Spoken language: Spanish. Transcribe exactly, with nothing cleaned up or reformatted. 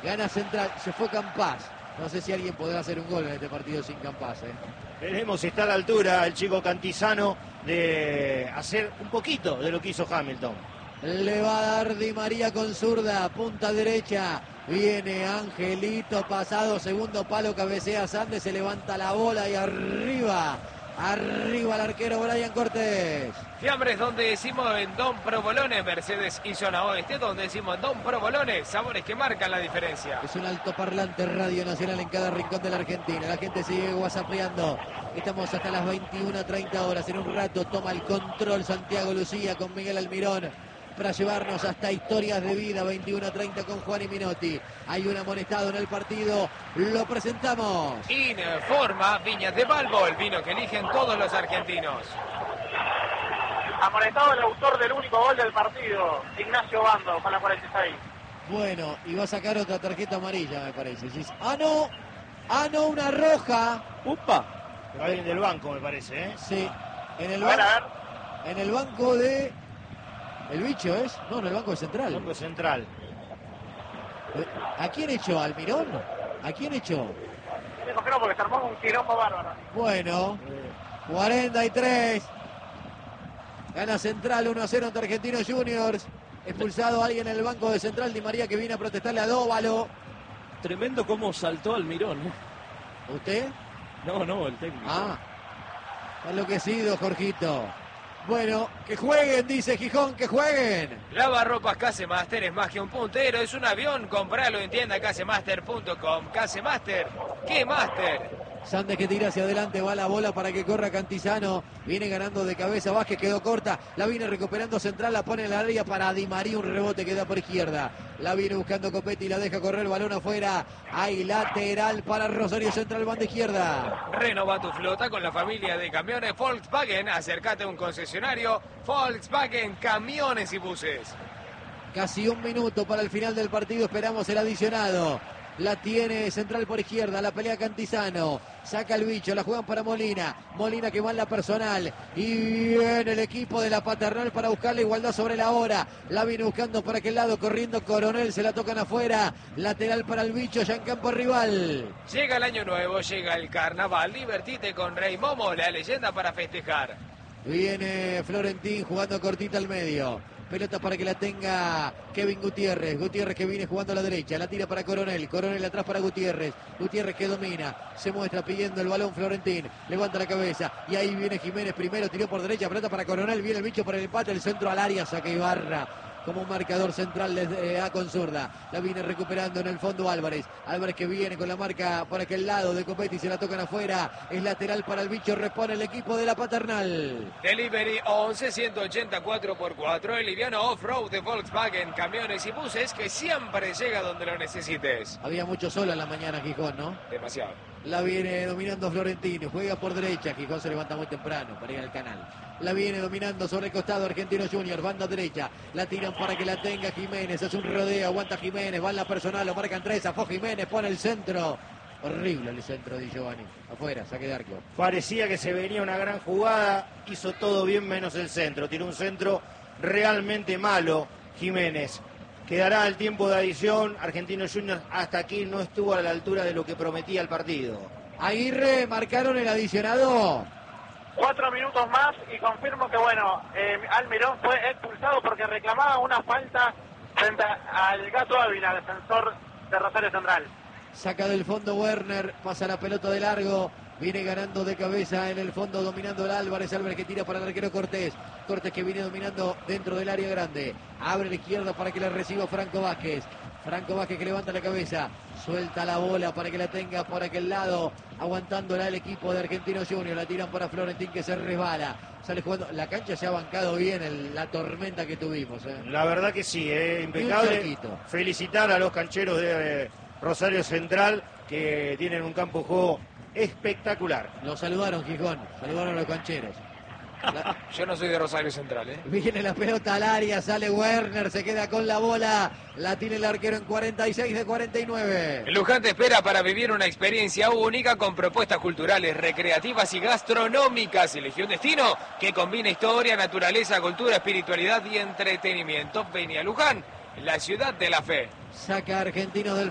Gana Central, se fue Campás. No sé si alguien podrá hacer un gol en este partido sin Campás, ¿eh? Veremos si está a la altura el chico Cantizano de hacer un poquito de lo que hizo Hamilton. Le va a dar Di María con zurda, punta derecha. Viene Angelito, pasado, segundo palo, cabecea Sandes, se levanta la bola y arriba, arriba el arquero Brian Cortés. Fiambres donde decimos en Don Provolone, Mercedes y Zona Oeste, donde decimos en Don Provolone, sabores que marcan la diferencia. Es un altoparlante Radio Nacional en cada rincón de la Argentina. La gente sigue whatsappeando. Estamos hasta las veintiuna treinta horas. En un rato toma el control Santiago Lucía con Miguel Almirón para llevarnos hasta historias de vida. Veintiuna treinta con Juan y Minotti. Hay un amonestado en el partido. Lo presentamos. Informa Viñas de Balbo, el vino que eligen todos los argentinos. Amonestado el autor del único gol del partido, Ignacio Bando, con la cuarenta y seis. Bueno, y va a sacar otra tarjeta amarilla, me parece. Ah, no. Ah, no, una roja. Upa. Alguien del banco, me parece, ¿eh? Sí. En el, A ver, ban- a ver. en el banco de... ¿El bicho es? No, en el banco de Central. Banco central. ¿A quién echó? ¿Almirón? ¿A quién echó? Dijo que no, porque se armó un quilombo bárbaro. Bueno, cuarenta y tres. Gana Central uno a cero ante Argentinos Juniors. Expulsado alguien en el banco de Central. Di María que viene a protestarle a Dóvalo. Tremendo cómo saltó Almirón, ¿eh? ¿Usted? No, no, el técnico. Ah, enloquecido, Jorgito. Bueno, que jueguen, dice Gijón, que jueguen. Lavarropas Casemaster es más que un puntero, es un avión. Compralo en tienda casemaster punto com. Casemaster, ¿qué Master? Sandes que tira hacia adelante, va la bola para que corra Cantizano. Viene ganando de cabeza, Vázquez quedó corta. La viene recuperando Central, la pone en la área para Di María. Un rebote que da por izquierda. La viene buscando Copetti, la deja correr, balón afuera. Hay lateral para Rosario Central, banda izquierda. Renova tu flota con la familia de camiones Volkswagen. Acércate a un concesionario Volkswagen Camiones y Buses. Casi un minuto para el final del partido, esperamos el adicionado. La tiene Central por izquierda, la pelea Cantizano. Saca el bicho, la juegan para Molina. Molina que va en la personal. Y viene el equipo de la Paternal para buscar la igualdad sobre la hora. La viene buscando por aquel lado, corriendo Coronel, se la tocan afuera. Lateral para el bicho, ya en campo rival. Llega el año nuevo, llega el carnaval. Divertite con Rey Momo, la leyenda para festejar. Viene Florentín jugando cortita al medio. Pelota para que la tenga Kevin Gutiérrez. Gutiérrez que viene jugando a la derecha. La tira para Coronel. Coronel atrás para Gutiérrez. Gutiérrez que domina. Se muestra pidiendo el balón Florentín. Levanta la cabeza. Y ahí viene Jiménez primero. Tiró por derecha. Pelota para Coronel. Viene el bicho para el empate. El centro al área. Saca Ibarra. Como un marcador central desde A con zurda. La viene recuperando en el fondo Álvarez. Álvarez que viene con la marca por aquel lado de Copetti. Se la tocan afuera. Es lateral para el bicho. Repone el equipo de la Paternal. Delivery once ciento ochenta cuatro por cuatro. El liviano off-road de Volkswagen Camiones y Buses que siempre llega donde lo necesites. Había mucho sol en la mañana, Gijón, ¿no? Demasiado. La viene dominando Florentino. Juega por derecha. Gijón se levanta muy temprano para ir al canal. La viene dominando sobre el costado Argentinos Juniors. Banda derecha. La tiran para que la tenga Jiménez. Es un rodeo. Aguanta Jiménez. Va en la personal. Lo marcan tres. Afó Jiménez. Pone el centro. Horrible el centro de Giovanni. Afuera. Saque de arco. Parecía que se venía una gran jugada. Hizo todo bien menos el centro. Tiró un centro realmente malo Jiménez. Quedará el tiempo de adición. Argentinos Juniors hasta aquí no estuvo a la altura de lo que prometía el partido. Aguirre, marcaron el adicionado. Cuatro minutos más y confirmo que, bueno, eh, Almirón fue expulsado porque reclamaba una falta frente al Gato Ávila, defensor de Rosario Central. Saca del fondo Werner, pasa la pelota de largo, viene ganando de cabeza en el fondo, dominando el Álvarez, Álvarez que tira para el arquero Cortés, Cortés que viene dominando dentro del área grande, abre la izquierda para que la reciba Franco Vázquez, Franco Vázquez que levanta la cabeza, suelta la bola para que la tenga por aquel lado, aguantándola el equipo de Argentinos Juniors, la tiran para Florentín que se resbala, sale jugando, la cancha se ha bancado bien el, la tormenta que tuvimos. ¿eh? La verdad que sí, eh, impecable. Felicitar a los cancheros de eh, Rosario Central que tienen un campo de juego espectacular. Lo saludaron, Gijón, saludaron a los cancheros. La... Yo no soy de Rosario Central, ¿eh? Viene la pelota al área, sale Werner, se queda con la bola, la tiene el arquero en cuarenta y seis de cuarenta y nueve. Luján te espera para vivir una experiencia única con propuestas culturales, recreativas y gastronómicas. Elige un destino que combina historia, naturaleza, cultura, espiritualidad y entretenimiento. Vení a Luján, la ciudad de la fe. Saca Argentinos del